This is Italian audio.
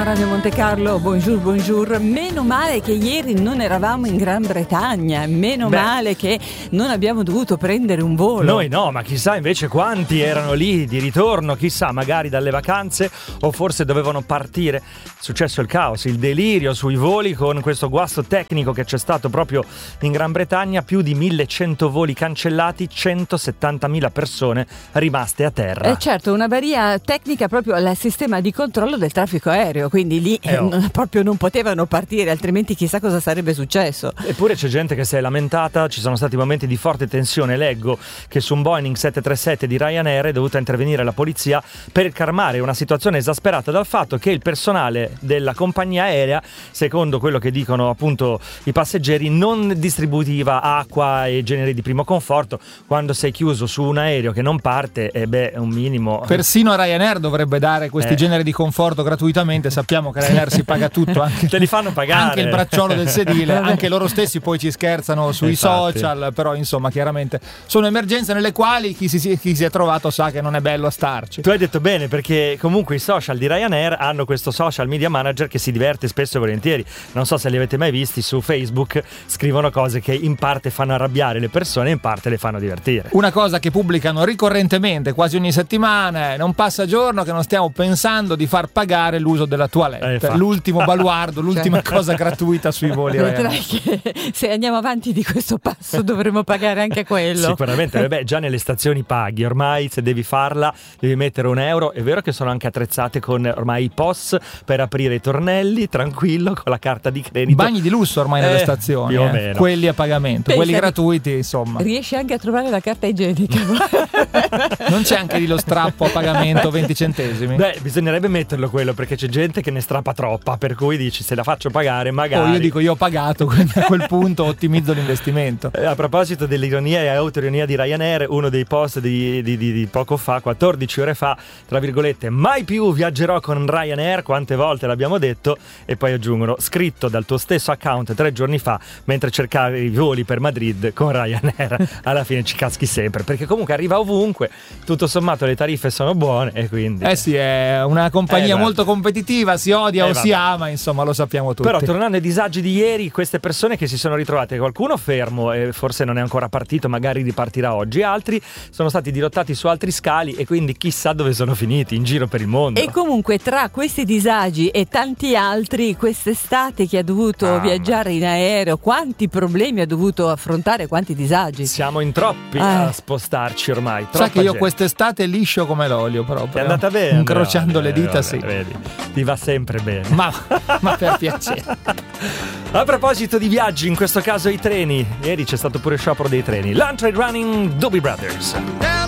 Radio Monte Carlo, bonjour. Meno male che ieri non eravamo in Gran Bretagna, male che non abbiamo dovuto prendere un volo. Noi no, ma chissà invece quanti erano lì di ritorno, chissà, magari dalle vacanze o forse dovevano partire. È successo il caos, il delirio sui voli con questo guasto tecnico che c'è stato proprio in Gran Bretagna, più di 1100 voli cancellati, 170.000 persone rimaste a terra. Certo, una avaria tecnica proprio al sistema di controllo del traffico aereo. Quindi lì proprio non potevano partire, altrimenti chissà cosa sarebbe successo. Eppure c'è gente che si è lamentata, ci sono stati momenti di forte tensione. Leggo che su un Boeing 737 di Ryanair è dovuta intervenire la polizia per calmare una situazione esasperata dal fatto che il personale della compagnia aerea, secondo quello che dicono appunto i passeggeri, non distribuiva acqua e generi di primo conforto. Quando sei chiuso su un aereo che non parte, un minimo. Persino Ryanair dovrebbe dare questi generi di conforto gratuitamente. Sappiamo che Ryanair si paga tutto, anche, te li fanno pagare, anche il bracciolo del sedile. Anche loro stessi poi ci scherzano sui Infatti. social, però insomma chiaramente sono emergenze nelle quali chi si è trovato sa che non è bello starci. Tu hai detto bene, perché comunque i social di Ryanair hanno questo social media manager che si diverte spesso e volentieri. Non so se li avete mai visti su Facebook, scrivono cose che in parte fanno arrabbiare le persone e in parte le fanno divertire. Una cosa che pubblicano ricorrentemente, quasi ogni settimana, è: non passa giorno che non stiamo pensando di far pagare l'uso della toilette, l'ultimo baluardo, l'ultima cosa gratuita sui voli. Vedrai che se andiamo avanti di questo passo dovremo pagare anche quello. Sicuramente, già nelle stazioni paghi, ormai se devi farla devi mettere €1. È vero che sono anche attrezzate con ormai i POS per aprire i tornelli, tranquillo, con la carta di credito. Bagni di lusso ormai nelle stazioni, più o meno. Quelli a pagamento, quelli gratuiti, insomma. Riesci anche a trovare la carta igienica. Non c'è anche lì lo strappo a pagamento 20 centesimi? Bisognerebbe metterlo quello, perché c'è gente che ne strappa troppa, per cui dici se la faccio pagare magari. Io dico io ho pagato, quindi a quel punto ottimizzo l'investimento. A proposito dell'ironia e autoironia di Ryanair, uno dei post di poco fa, 14 ore fa, tra virgolette: mai più viaggerò con Ryanair, quante volte l'abbiamo detto, e poi aggiungono: scritto dal tuo stesso account 3 giorni fa mentre cercavi i voli per Madrid con Ryanair. Alla fine ci caschi sempre, perché comunque arriva ovunque, tutto sommato le tariffe sono buone e quindi sì, è una compagnia molto competitiva, si odia o si ama, insomma, lo sappiamo tutti. Però tornando ai disagi di ieri, queste persone che si sono ritrovate, qualcuno fermo e forse non è ancora partito, magari ripartirà oggi, altri sono stati dirottati su altri scali e quindi chissà dove sono finiti, in giro per il mondo. E comunque tra questi disagi e tanti altri, quest'estate chi ha dovuto viaggiare in aereo, quanti problemi ha dovuto affrontare, quanti disagi. Siamo in troppi a spostarci ormai. Sa che io quest'estate liscio come l'olio proprio. È andata bene. Incrociando le dita, sì. Vedi, ti va sempre bene. Ma per piacere. A proposito di viaggi, in questo caso i treni, ieri c'è stato pure il sciopero dei treni. Lunch Ride Running, Doobie Brothers.